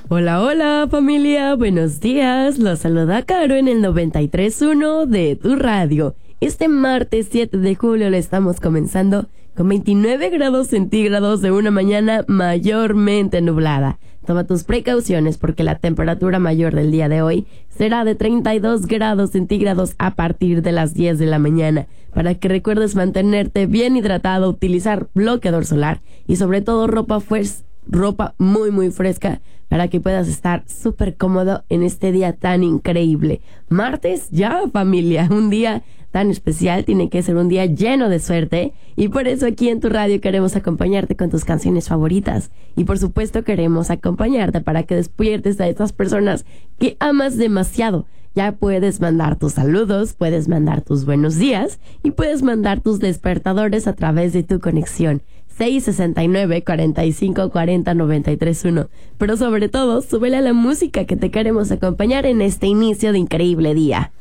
Hola, hola familia, buenos días. Los saluda Caro en el 93.1 de tu radio. Este martes 7 de julio lo estamos comenzando con 29 grados centígrados de una mañana mayormente nublada. Toma tus precauciones porque la temperatura mayor del día de hoy será de 32 grados centígrados a partir de las 10 de la mañana. Para que recuerdes mantenerte bien hidratado, utilizar bloqueador solar y sobre todo ropa muy fresca para que puedas estar súper cómodo en este día tan increíble. Martes ya, familia, un día tan especial, tiene que ser un día lleno de suerte y por eso aquí en tu radio queremos acompañarte con tus canciones favoritas y por supuesto queremos acompañarte para que despiertes a estas personas que amas demasiado. Ya puedes mandar tus saludos, puedes mandar tus buenos días y puedes mandar tus despertadores a través de tu conexión 669-4540-931. Pero sobre todo, súbele a la música que te queremos acompañar en este inicio de increíble día.